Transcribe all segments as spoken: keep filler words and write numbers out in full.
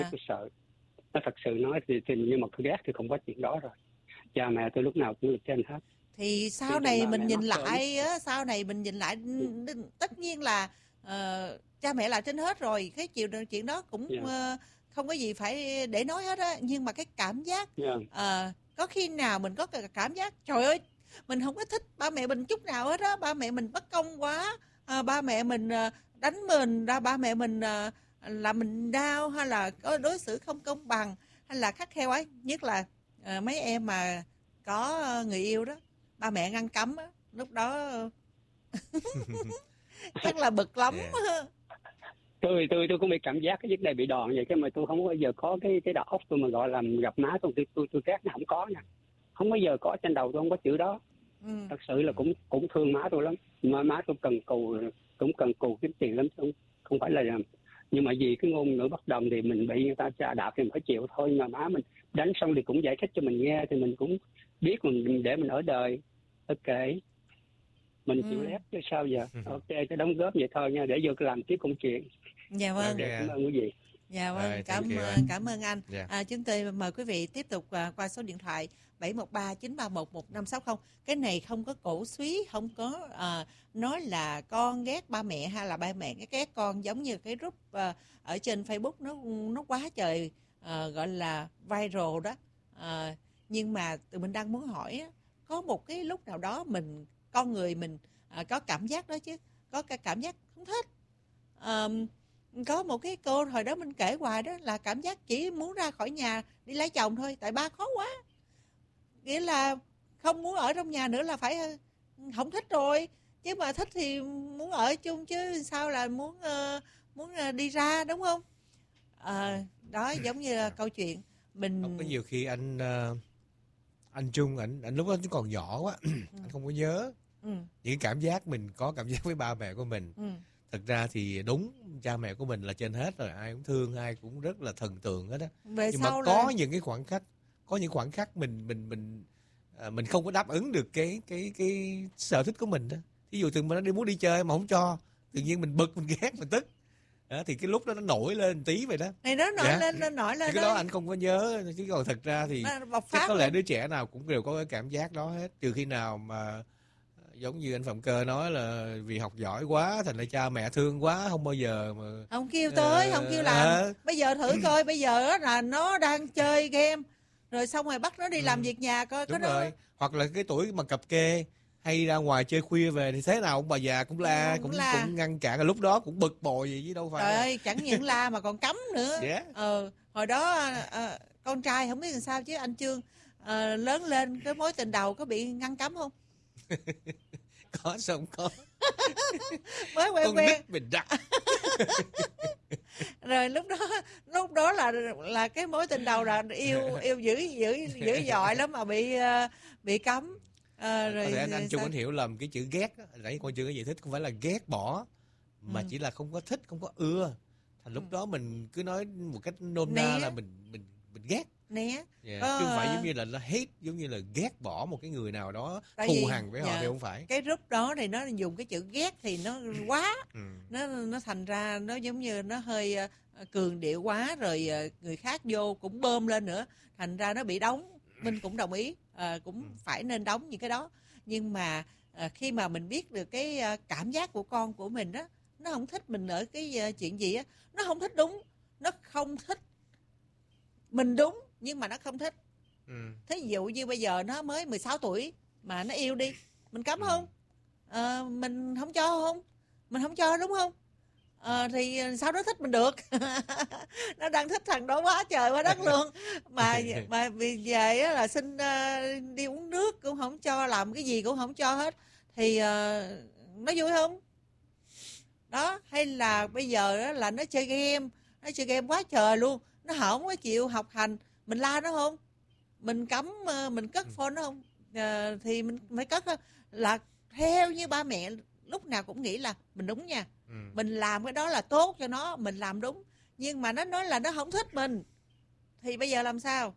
tôi sợ. Nó thật sự nói thì, thì nhưng mà tôi ghét thì không có chuyện đó rồi. Cha mẹ tôi lúc nào cũng là trên hết. Thì sau này mình nhìn lại á, sau này mình nhìn lại ừ. tất nhiên là uh, cha mẹ là trên hết rồi, cái chuyện chuyện đó cũng yeah. uh, không có gì phải để nói hết á, nhưng mà cái cảm giác yeah. uh, có khi nào mình có cái cảm giác trời ơi mình không có thích ba mẹ mình chút nào hết á, ba mẹ mình bất công quá, uh, ba mẹ mình uh, đánh mình ra, ba mẹ mình uh, là mình đau, hay là có đối xử không công bằng, hay là khắt khe ấy, nhất là uh, mấy em mà có người yêu đó, ba mẹ ngăn cấm á, lúc đó chắc là bực lắm. Yeah. tôi tôi tôi cũng bị cảm giác cái vấn đề bị đòn vậy, cái mà tôi không bao giờ có cái cái đầu óc tôi mà gọi là gặp má tôi tôi tôi, tôi ghét nó không có nha, không bao giờ có, trên đầu tôi không có chữ đó. Ừ. Thật sự là cũng cũng thương má tôi lắm, mà má tôi cần cù, cũng cần cù kiếm tiền lắm, không không phải là, nhưng mà vì cái ngôn ngữ bất đồng thì mình bị người ta chà đạp thì phải chịu thôi. Mà má mình đánh xong thì cũng giải thích cho mình nghe, thì mình cũng biết mình để mình ở đời. Ok, mình chịu ừ. lép chứ sao giờ. Ok, cái đóng góp vậy thôi nha, để vô làm tiếp công chuyện. Dạ vâng. Okay. Cảm ơn quý vị. Dạ vâng, rồi, cảm ơn cảm ơn anh. Yeah. À, chúng tôi mời quý vị tiếp tục uh, qua số điện thoại bảy một ba chín ba một một năm sáu không. Cái này không có cổ suý, không có uh, nói là con ghét ba mẹ hay là ba mẹ cái ghét con, giống như cái group uh, ở trên Facebook nó nó quá trời uh, gọi là viral đó. Uh, nhưng mà tụi mình đang muốn hỏi, có một cái lúc nào đó mình con người mình uh, có cảm giác đó chứ, có cái cảm giác không thích. Um, Có một cái cô hồi đó mình kể hoài đó là cảm giác chỉ muốn ra khỏi nhà đi lấy chồng thôi, tại ba khó quá, nghĩa là không muốn ở trong nhà nữa, là phải không thích rồi, chứ mà thích thì muốn ở chung chứ sao là muốn uh, muốn uh, đi ra, đúng không? À, đó giống như là câu chuyện mình không, có nhiều khi anh uh, anh Trung ảnh ảnh lúc đó còn nhỏ quá. Ừ. Anh không có nhớ ừ. những cảm giác mình có cảm giác với ba mẹ của mình. Ừ. Thật ra thì đúng, cha mẹ của mình là trên hết rồi, ai cũng thương, ai cũng rất là thần tượng hết á. Nhưng mà có là... những cái khoảnh khắc, có những khoảnh khắc mình mình mình à, mình không có đáp ứng được cái cái cái sở thích của mình đó. Ví dụ thường mình nó đi muốn đi chơi mà không cho, tự nhiên mình bực, mình ghét, mình tức. Đó, thì cái lúc đó nó nổi lên một tí vậy đó. Này nó nổi dạ. lên, nó nổi lên. Thì cái đó anh không có nhớ, chứ còn thật ra thì chắc có lẽ đứa trẻ nào cũng đều có cái cảm giác đó hết, trừ khi nào mà giống như anh Phạm Cơ nói là vì học giỏi quá thành ra cha mẹ thương quá, không bao giờ mà không kêu tới, uh, không kêu làm. Uh, bây giờ thử coi, bây giờ là nó đang chơi game rồi xong rồi bắt nó đi ừ. làm việc nhà coi. Đúng có rồi đó. Hoặc là cái tuổi mà cập kê hay ra ngoài chơi khuya về thì thế nào ông bà già cũng la, cũng cũng, la. cũng ngăn cản, lúc đó cũng bực bội gì chứ đâu phải. Trời ơi, chẳng những la mà còn cấm nữa. Yeah. ờ hồi đó à, con trai không biết làm sao chứ anh Trương à, lớn lên cái mối tình đầu có bị ngăn cấm không? Có, sao không có. Mới quen con quen nít mình đặt. Rồi lúc đó lúc đó là là cái mối tình đầu là yêu yêu dữ dữ dữ dội lắm mà bị uh, bị cấm. À, rồi có thể anh anh Trung anh hiểu lầm cái chữ ghét đó. Nãy con chưa có giải thích, không phải là ghét bỏ mà ừ. chỉ là không có thích, không có ưa. Thành lúc ừ. đó mình cứ nói một cách nôm na là mình mình mình ghét né, yeah. ờ... chứ không phải giống như là nó hate, giống như là ghét bỏ một cái người nào đó, tại thù hằn với dạ. họ thì không phải. Cái group đó thì nó dùng cái chữ ghét thì nó quá ừ. nó nó thành ra nó giống như nó hơi uh, cường điệu quá, rồi uh, người khác vô cũng bơm lên nữa, thành ra nó bị đóng. Mình cũng đồng ý uh, cũng ừ. phải nên đóng những cái đó, nhưng mà uh, khi mà mình biết được cái uh, cảm giác của con của mình đó, nó không thích mình ở cái uh, chuyện gì á, nó không thích, đúng, nó không thích mình, đúng, nhưng mà nó không thích. Ừ. Thí dụ như bây giờ nó mới mười sáu tuổi mà nó yêu đi, mình cấm ừ. không? À, mình không cho không? Mình không cho, đúng không? À, thì sao nó thích mình được? Nó đang thích thằng đó quá trời quá đất luôn. Mà mà vì về là xin uh, đi uống nước cũng không cho, làm cái gì cũng không cho hết. Thì uh, nó vui không? Đó, hay là bây giờ đó là nó chơi game, nó chơi game quá trời luôn, nó không có chịu học hành, mình la nó không? Mình cấm, mình cất phone nó không? À, thì mình phải cất không? Là theo như ba mẹ lúc nào cũng nghĩ là mình đúng nha. Ừ. Mình làm cái đó là tốt cho nó, mình làm đúng. Nhưng mà nó nói là nó không thích mình. Thì bây giờ làm sao?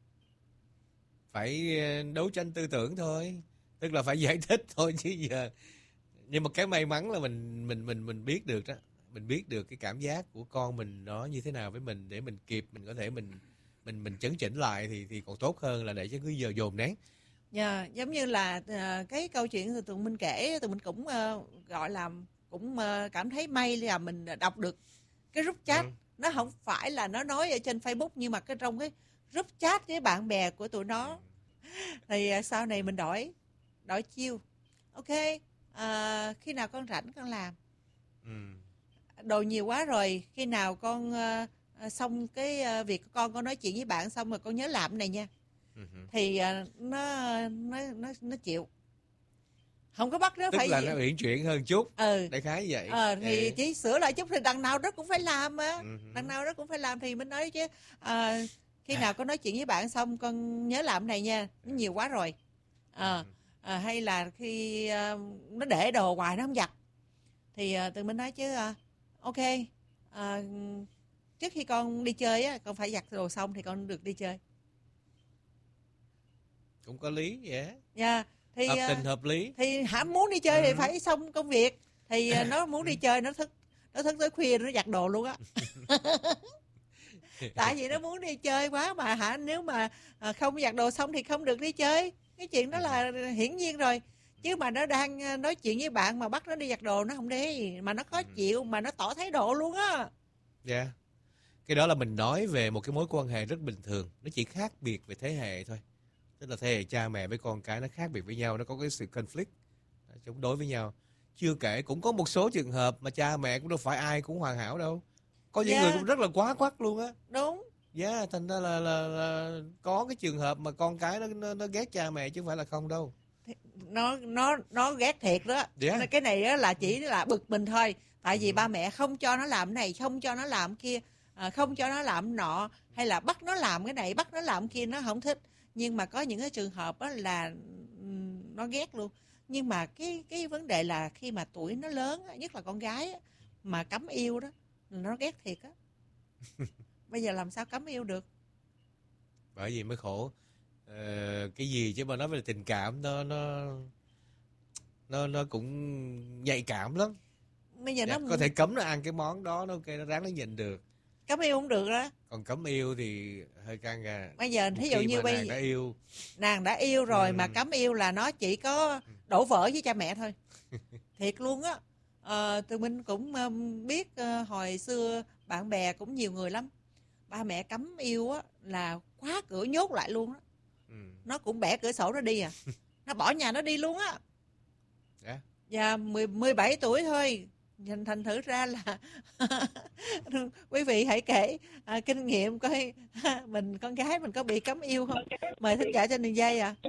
Phải đấu tranh tư tưởng thôi. Tức là phải giải thích thôi chứ giờ. Nhưng mà cái may mắn là mình mình mình mình biết được đó. mình biết được cái cảm giác của con mình nó như thế nào với mình để mình kịp mình có thể mình mình mình chấn chỉnh lại thì thì còn tốt hơn là để cho cứ giờ dồn nén. Dạ, yeah, giống như là uh, cái câu chuyện từ tụi mình kể, tụi mình cũng uh, gọi là cũng uh, cảm thấy may là mình đọc được cái group chat. Ừ. Nó không phải là nó nói ở trên Facebook, nhưng mà cái trong cái group chat với bạn bè của tụi nó. Thì uh, sau này mình đổi đổi chiêu. Ok, uh, khi nào con rảnh con làm. Ừ. Đồ nhiều quá rồi, khi nào con uh, xong cái uh, việc của con con nói chuyện với bạn xong rồi con nhớ làm cái này nha. Thì uh, nó nó nó nó chịu, không có bắt nó tức phải là nó uyển chuyển hơn chút. Ừ. Đại khái vậy. Ờ thì Ê. chỉ sửa lại chút thì đằng nào đó cũng phải làm á. Ừ. Đằng nào đó cũng phải làm thì mình nói chứ à, khi nào con nói chuyện với bạn xong con nhớ làm này nha, nó nhiều quá rồi. À, à, hay là khi uh, nó để đồ hoài nó không giặt thì uh, tụi mình nói chứ uh, ok, uh, trước khi con đi chơi á, con phải giặt đồ xong thì con được đi chơi. Cũng có lý vậy. Dạ. Yeah. Thì hợp tình hợp lý. Thì hãm muốn đi chơi ừ. thì phải xong công việc. Thì nó muốn đi chơi, nó thức nó thức tới khuya nó giặt đồ luôn á. Tại vì nó muốn đi chơi quá mà hả, nếu mà không giặt đồ xong thì không được đi chơi. Cái chuyện đó là hiển nhiên rồi. Chứ mà nó đang nói chuyện với bạn mà bắt nó đi giặt đồ nó không đi, mà nó khó chịu mà nó tỏ thái độ luôn á. Dạ. Yeah. Cái đó là mình nói về một cái mối quan hệ rất bình thường, nó chỉ khác biệt về thế hệ thôi. Tức là thế hệ cha mẹ với con cái nó khác biệt với nhau, nó có cái sự conflict chống đối với nhau. Chưa kể cũng có một số trường hợp mà cha mẹ cũng đâu phải ai cũng hoàn hảo đâu. Có những yeah. người cũng rất là quá quắt luôn á. Đúng. Dạ, yeah, thành ra là, là, là có cái trường hợp mà con cái nó, nó nó ghét cha mẹ chứ không phải là không đâu. Nó nó nó ghét thiệt đó. Yeah. Cái này đó là chỉ là bực mình thôi. Tại vì ừ. ba mẹ không cho nó làm này, không cho nó làm kia, không cho nó làm nọ, hay là bắt nó làm cái này, bắt nó làm kia, nó không thích. Nhưng mà có những cái trường hợp đó là nó ghét luôn. Nhưng mà cái cái vấn đề là khi mà tuổi nó lớn, nhất là con gái mà cấm yêu đó, nó ghét thiệt á. Bây giờ làm sao cấm yêu được? Bởi vì mới khổ. Ờ, cái gì chứ mà nói về tình cảm nó nó nó nó cũng nhạy cảm lắm. Bây giờ dạ, nó có thể cấm nó ăn cái món đó, nó ok, nó ráng nó nhịn được. Cấm yêu không được đó. Còn cấm yêu thì hơi căng gà. Bây giờ thí dụ như bây nàng đã yêu, nàng đã yêu rồi ừ. mà cấm yêu là nó chỉ có đổ vỡ với cha mẹ thôi. Thiệt luôn á. À, tụi mình cũng biết hồi xưa bạn bè cũng nhiều người lắm. Ba mẹ cấm yêu á là khóa cửa nhốt lại luôn á. Ừ. Nó cũng bẻ cửa sổ nó đi à. Nó bỏ nhà nó đi luôn á. Yeah. Và mười bảy tuổi thôi. Thành thử ra là quý vị hãy kể à, kinh nghiệm coi mình con gái mình có bị cấm yêu không. Mời thính giả trên đường dây à.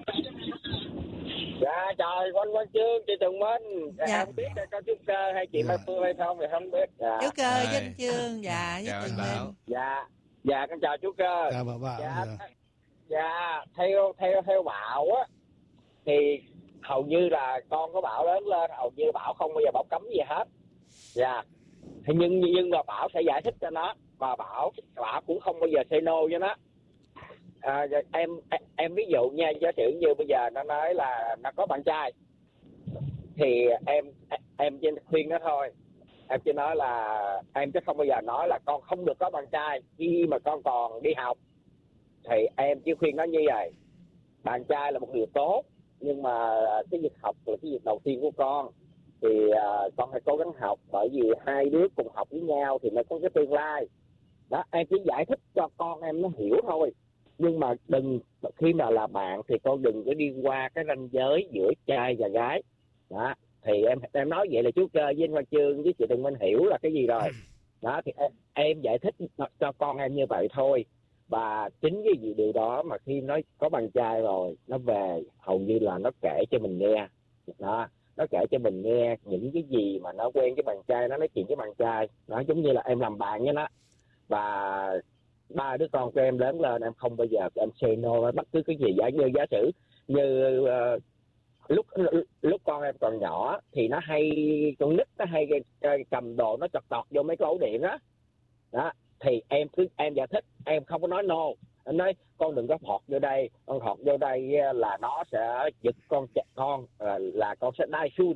Dạ trời, Quanh Quanh Chương, chị Tường Minh. Dạ. Em không biết có chú Cơ hay chị Mai Phương hay không thì không biết. Dạ. Chú Cơ với anh Chương. Dạ, với Tường Minh. Dạ, dạ con chào chú Cơ. Dạ bà bà. Dạ, dạ. dạ theo theo theo Bảo á thì hầu như là con của Bảo lớn lên hầu như Bảo không bao giờ Bảo cấm gì hết. Dạ. Thì nhưng nhưng mà Bảo sẽ giải thích cho nó và Bảo Bảo cũng không bao giờ say no cho nó. À, em em ví dụ nha, giả sử như bây giờ nó nói là nó có bạn trai thì em em chỉ khuyên nó thôi. Em chỉ nói là em chứ không bao giờ nói là con không được có bạn trai khi mà con còn đi học. Thì em chỉ khuyên nó như vậy. Bạn trai là một điều tốt, nhưng mà cái việc học là cái việc đầu tiên của con. Thì uh, con phải cố gắng học, bởi vì hai đứa cùng học với nhau thì nó có cái tương lai. Đó, em chỉ giải thích cho con em nó hiểu thôi. Nhưng mà đừng, khi nào là bạn thì con đừng có đi qua cái ranh giới giữa trai và gái. Đó, thì em em nói vậy là chú Cơ với anh Hoa Chương với chị Tường Minh hiểu là cái gì rồi. Đó, thì em, em giải thích cho con em như vậy thôi. Và chính cái gì điều đó mà khi nó có bạn trai rồi, nó về hầu như là nó kể cho mình nghe. Đó, nó kể cho mình nghe những cái gì mà nó quen với bạn trai, nó nói chuyện với bạn trai. Nó giống như là em làm bạn với nó. Và ba đứa con của em lớn lên em không bao giờ em say no với bất cứ cái gì. Giả như giả sử như uh, lúc lúc con em còn nhỏ thì nó hay, con nít nó hay cầm đồ nó chọt tọt vô mấy cái ổ điện đó. Đó, thì em cứ em giải thích, em không có nói no. Em nói con đừng có thọt vô đây, con thọt vô đây là nó sẽ giật con con là con sẽ die soon.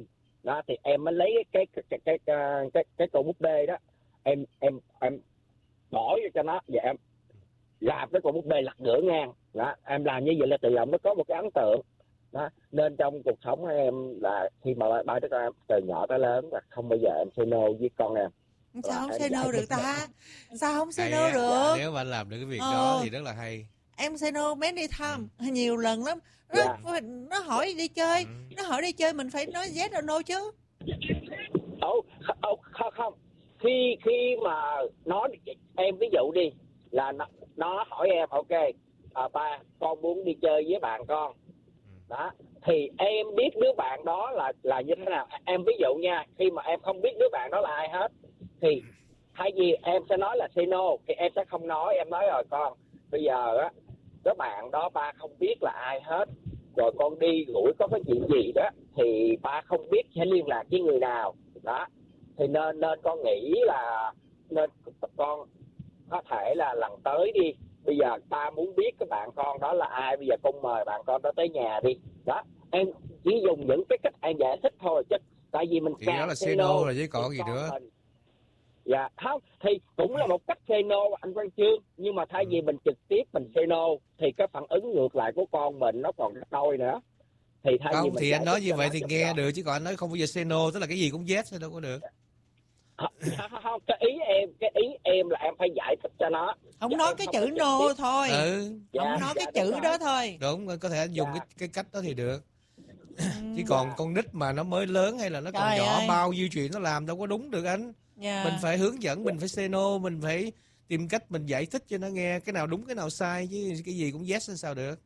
đó thì em mới lấy cái cái cái cái cái, cái, cái con búp bê đó, em em em bỏ vô cho nó và em làm cái con búp bê lật ngửa ngang đó. Em làm như vậy là tự động nó có một cái ấn tượng đó. Nên trong cuộc sống của em là khi mà ba đứa con em từ nhỏ tới lớn là không bao giờ em say no với con em. Sao không say no được ta? Sao không say Hay no á. được? Nếu mà anh làm được cái việc Ờ. đó thì rất là hay. Em say no many time, ừ. nhiều lần lắm. Nó, Dạ. nó hỏi đi chơi, Ừ. nó hỏi đi chơi mình phải nói yes or no chứ. Ồ, không, không, không. Khi khi mà nó em ví dụ đi là nó, nó hỏi em ok, à, ba con muốn đi chơi với bạn con. Đó, thì em biết đứa bạn đó là là như thế nào. Em ví dụ nha, khi mà em không biết đứa bạn đó là ai hết thì thay vì em sẽ nói là say no thì em sẽ không nói, em nói rồi con bây giờ á các bạn đó ba không biết là ai hết, rồi con đi gũi có cái chuyện gì đó thì ba không biết sẽ liên lạc với người nào đó, thì nên nên con nghĩ là nên con có thể là lần tới đi, bây giờ ba muốn biết cái bạn con đó là ai, bây giờ con mời bạn con đó tới nhà đi đó. Em chỉ dùng những cái cách em giải thích thôi chứ tại vì mình Thì đó là say no rồi chứ còn gì nữa. mình. Dạ không thì cũng là một cách say no anh Quang Chương, nhưng mà thay vì mình trực tiếp mình say no thì cái phản ứng ngược lại của con mình nó còn gấp đôi nữa. Thì thay Không vì mình thì anh nói thích như vậy nó thì cho nghe con. được, chứ còn anh nói không bao giờ say no tức là cái gì cũng yes thì đâu có được. Không, không, không, cái ý em cái ý em là em phải giải thích cho nó. Không Dạ, nói em cái không chữ có no trực tiếp. thôi. Ừ, Dạ, Không nói dạ, cái đúng chữ rồi. đó thôi. đúng, có thể anh dùng Dạ. cái cái cách đó thì được. Ừ. Chứ còn con nít mà nó mới lớn hay là nó còn Trời nhỏ ơi. bao nhiêu chuyện nó làm đâu có đúng được anh. Dạ. Mình phải hướng dẫn, mình phải say no, mình phải tìm cách mình giải thích cho nó nghe cái nào đúng cái nào sai, chứ cái gì cũng yes sao được.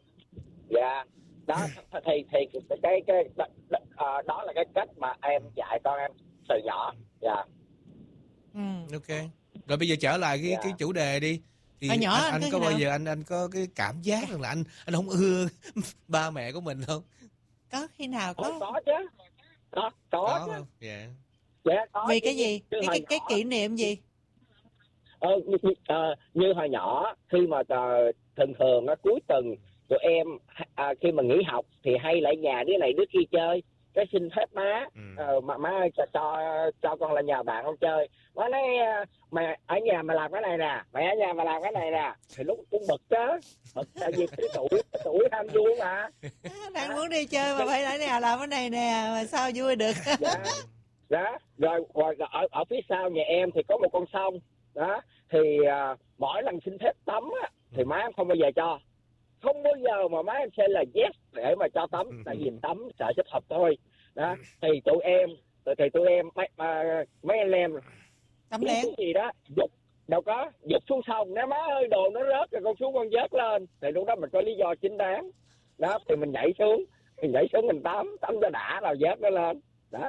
Dạ đó thì thì cái cái, cái đó, đó, đó là cái cách mà em dạy con em từ nhỏ. Dạ. Ừ. Ok. Rồi bây giờ trở lại cái Dạ. cái chủ đề đi. Thì Hồi nhỏ anh, anh anh có có khi bao nào? giờ anh anh có cái cảm giác rằng là anh anh không ưa ba mẹ của mình không? Có khi nào Có, có? có chứ. Có, có, Có chứ. không? Dạ. Dạ, có Vì chứ, cái gì? như Cái hồi cái, cái nhỏ. kỷ niệm gì? Ờ, như, như, ờ, như hồi nhỏ khi mà uh, thường thường á, cuối tuần tụi em à, khi mà nghỉ học thì hay lại nhà đứa này đứa kia chơi, cái xin phép má, Ừ. ờ, mà má ơi, cho, cho cho con là nhà bạn con chơi. Má nói mày ở nhà mà làm cái này nè, mày ở nhà mà làm cái này nè, thì lúc cũng bực chứ, bực tại vì cái tuổi cái tuổi ham vui mà. À, đang muốn đi chơi mà phải ở nhà làm cái này nè, mà sao vui được? Dạ. Đó, rồi, rồi ở, ở phía sau nhà em thì có một con sông đó, thì uh, mỗi lần xin phép tắm á, thì má em không bao giờ cho, không bao giờ mà má em sẽ là yes để mà cho tắm, tại vì tắm sợ chết thật thôi đó. Thì tụi em thì tụi em mấy, uh, mấy anh em Tắm lén. cái gì đó dục đâu có dục xuống sông, nếu má ơi đồ nó rớt rồi con xuống con vớt lên, thì lúc đó mình có lý do chính đáng đó, thì mình nhảy xuống mình nhảy xuống mình tắm tắm cho đã rồi vớt nó lên đó.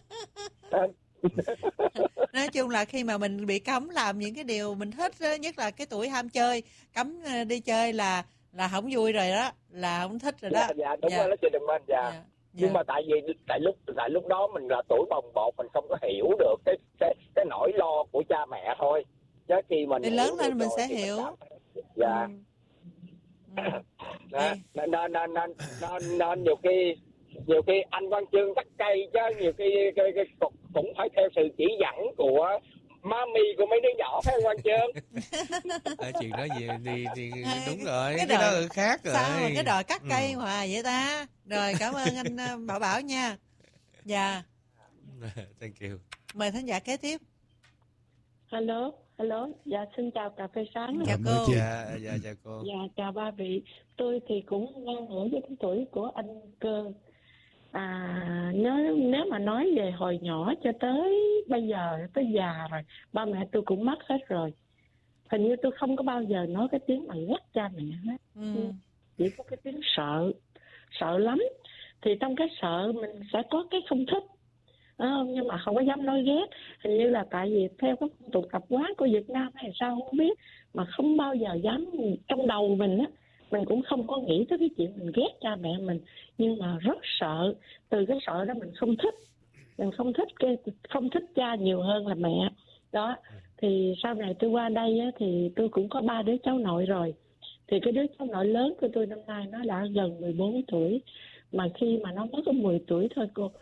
Nói chung là khi mà mình bị cấm làm những cái điều mình thích, nhất là cái tuổi ham chơi, cấm đi chơi là là không vui rồi đó, là không thích rồi đó. Dạ, dạ đúng Dạ. rồi đó chị Đừng Minh. Dạ. Dạ. Nhưng Dạ. mà tại vì tại lúc tại lúc đó mình là tuổi bồng bột, mình không có hiểu được cái cái cái nỗi lo của cha mẹ thôi, chứ khi mình Thì hiểu lớn được lên mình rồi sẽ thì mình hiểu. cảm thấy- Dạ. Ừ. Ừ. Đó. Ê. Nên nên nên nên nên nên nhiều khi nhiều khi anh Văn Chương cắt cây chứ nhiều khi cái, cái, cái, cũng phải theo sự chỉ dẫn của mami của mấy đứa nhỏ, phải không Văn Chương? À, chuyện đó gì thì, thì đúng rồi, Cái cái, đời- đó là khác rồi. Sao mà cái đòi cắt cây Ừ. hoài vậy ta? Rồi cảm ơn anh ờ, Bảo Bảo nha. Dạ, Thank you. mời thính giả kế tiếp. Hello, hello. Dạ xin chào cà phê sáng. Chào mời cô. chị. Dạ, dạ chào cô. Dạ chào ba vị. Tôi thì cũng ngang ngửa với cái tuổi của anh Cơ. À, nếu nếu mà nói về hồi nhỏ cho tới bây giờ, tới già rồi, ba mẹ tôi cũng mất hết rồi. Hình như tôi không có bao giờ nói cái tiếng mà ghét cha mẹ hết. Ừ. Chỉ có cái tiếng sợ, sợ lắm. Thì trong cái sợ mình sẽ có cái không thích. À, nhưng mà không có dám nói ghét. Hình như là tại vì theo cái phong tục tập quán của Việt Nam hay sao không biết, mà không bao giờ dám, trong đầu mình á, mình cũng không có nghĩ tới cái chuyện mình ghét cha mẹ mình, nhưng mà rất sợ. Từ cái sợ đó mình không thích, mình không thích cái không thích cha nhiều hơn là mẹ đó. Thì sau này tôi qua đây á, thì tôi cũng có ba đứa cháu nội rồi. Thì cái đứa cháu nội lớn của tôi năm nay nó đã gần mười bốn tuổi, mà khi mà nó mới có mười tuổi thôi cô,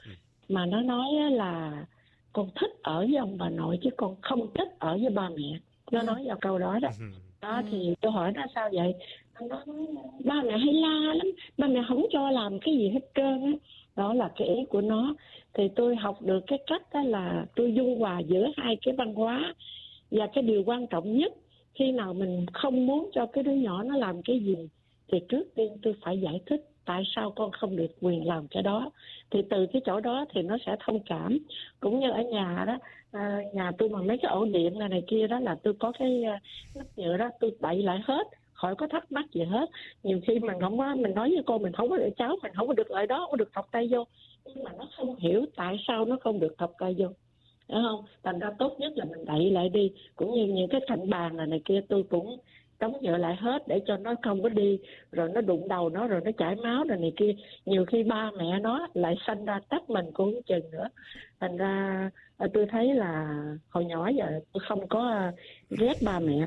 mà nó nói là con thích ở với ông bà nội chứ con không thích ở với ba mẹ. Nó ừ. nói vào câu đó đó. Ừ. Đó ừ. thì tôi hỏi nó sao vậy? Nó nói ba mẹ hay la lắm, ba mẹ không cho làm cái gì hết trơn á. Đó là cái ý của nó. Thì tôi học được cái cách đó là tôi dung hòa giữa hai cái văn hóa. Và cái điều quan trọng nhất, khi nào mình không muốn cho cái đứa nhỏ nó làm cái gì thì trước tiên tôi phải giải thích tại sao con không được quyền làm cái đó. Thì từ cái chỗ đó thì nó sẽ thông cảm. Cũng như ở nhà đó, à, nhà tôi mà mấy cái ổ điện này, này kia đó là tôi có cái uh, nắp nhựa đó, tôi đậy lại hết, khỏi có thắc mắc gì hết. Nhiều khi mình không có, mình nói với con mình không có để cháu mình không có được lại đó, không có được thọc tay vô, nhưng mà nó không hiểu tại sao nó không được thọc tay vô, đúng không? Thành ra tốt nhất là mình đậy lại đi. Cũng như những cái cạnh bàn này, này kia tôi cũng đóng nhựa lại hết để cho nó không có đi rồi nó đụng đầu nó rồi nó chảy máu rồi này kia. Nhiều khi ba mẹ nó lại sanh ra trách mình cũng không chừng nữa. Thành ra tôi thấy là hồi nhỏ giờ tôi không có ghét ba mẹ,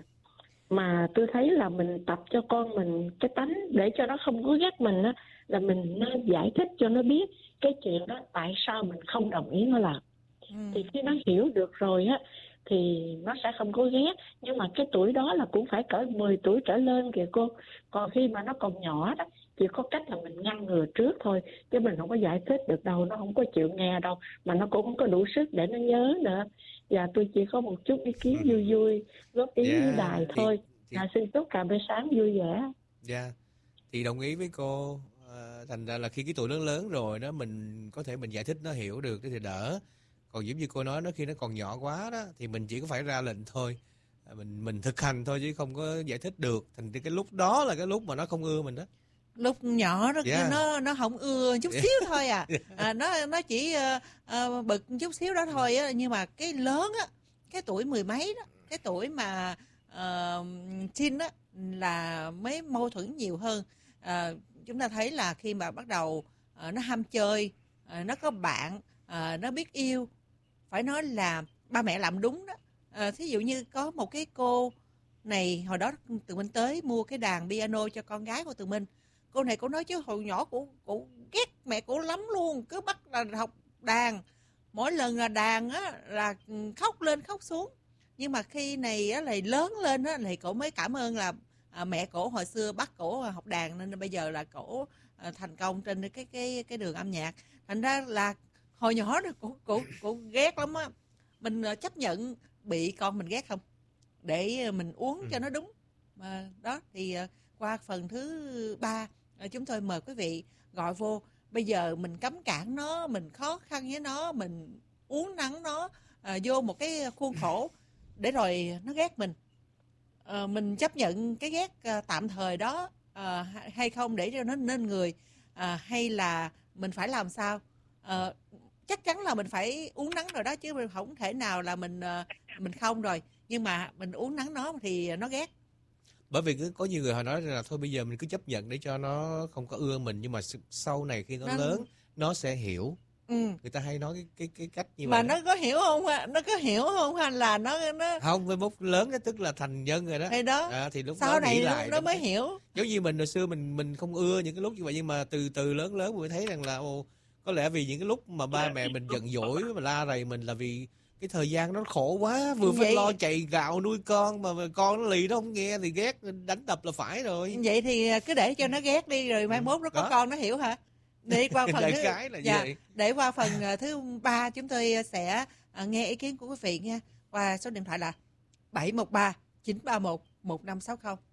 mà tôi thấy là mình tập cho con mình cái tánh để cho nó không có ghét mình á, là mình nên giải thích cho nó biết cái chuyện đó tại sao mình không đồng ý nó làm. Ừ. Thì khi nó hiểu được rồi á thì nó sẽ không có ghét. Nhưng mà cái tuổi đó là cũng phải cỡ mười tuổi trở lên kìa cô. Còn khi mà nó còn nhỏ đó, chỉ có cách là mình ngăn ngừa trước thôi, chứ mình không có giải thích được đâu, nó không có chịu nghe đâu, mà nó cũng không có đủ sức để nó nhớ nữa. Và tôi chỉ có một chút ý kiến vui vui góp ý yeah, với đài thì, thôi thì... À, xin chúc cà phê sáng vui vẻ. Dạ yeah. Thì đồng ý với cô. À, thành ra là khi cái tuổi lớn lớn rồi đó, mình có thể mình giải thích nó hiểu được thì đỡ. Còn giống như cô nói, nó khi nó còn nhỏ quá đó thì mình chỉ có phải ra lệnh thôi, mình mình thực hành thôi chứ không có giải thích được. Thành cái lúc đó là cái lúc mà nó không ưa mình đó. Lúc nhỏ đó yeah. nó nó không ưa chút xíu thôi à, à nó nó chỉ uh, uh, bực chút xíu đó thôi á. Nhưng mà cái lớn á, cái tuổi mười mấy đó, cái tuổi mà uh, teen á là mới mâu thuẫn nhiều hơn. Uh, chúng ta thấy là khi mà bắt đầu uh, nó ham chơi, uh, nó có bạn, uh, nó biết yêu. Phải nói là ba mẹ làm đúng đó. À, thí dụ như có một cái cô này, hồi đó Tường Minh tới mua cái đàn piano cho con gái của Tường Minh. Cô này cô nói chứ hồi nhỏ cô, cô ghét mẹ cô lắm luôn, cứ bắt là học đàn. Mỗi lần là đàn á là khóc lên khóc xuống. Nhưng mà khi này á, là lớn lên á, thì cổ mới cảm ơn là à, mẹ cổ hồi xưa bắt cổ học đàn, nên bây giờ là cổ à, thành công trên cái cái cái đường âm nhạc. Thành ra là hồi nhỏ đó cô, cô, cô ghét lắm á. Mình chấp nhận bị con mình ghét không, để mình uống ừ. cho nó đúng. Mà đó thì qua phần thứ ba, chúng tôi mời quý vị gọi vô. Bây giờ mình cấm cản nó, mình khó khăn với nó, mình uống nắng nó à, vô một cái khuôn khổ để rồi nó ghét mình. À, mình chấp nhận cái ghét à, tạm thời đó à, hay không để cho nó nên người, à, hay là mình phải làm sao? À, chắc chắn là mình phải uống nắng rồi đó, chứ không thể nào là mình mình không rồi. Nhưng mà mình uống nắng nó thì nó ghét. Bởi vì có nhiều người họ nói là thôi bây giờ mình cứ chấp nhận để cho nó không có ưa mình, nhưng mà sau này khi nó, nó... lớn nó sẽ hiểu. Ừ. Người ta hay nói cái cái cái cách như mà vậy. Mà nó có hiểu không? Nó có hiểu không hay là nó nó không? Với mốc lớn cái tức là thành nhân rồi đó. Thì đó. À, thì lúc sau đó này nghĩ lại nó mới cái... hiểu. Giống như mình hồi xưa mình mình không ưa những cái lúc như vậy, nhưng mà từ từ lớn lớn mình mới thấy rằng là ồ, có lẽ vì những cái lúc mà ba mẹ mình giận dỗi mà la rầy mình là vì cái thời gian nó khổ quá, vừa phải vậy... lo chạy gạo nuôi con mà con nó lì nó không nghe thì ghét, đánh đập là phải rồi. Vậy thì cứ để cho nó ghét đi, rồi mai ừ. mốt nó có đó. Con nó hiểu hả? Để qua phần thứ cái là dạ, vậy. Để qua phần thứ ba chúng tôi sẽ nghe ý kiến của quý vị nha, qua số điện thoại là bảy một ba chín ba một một năm sáu không.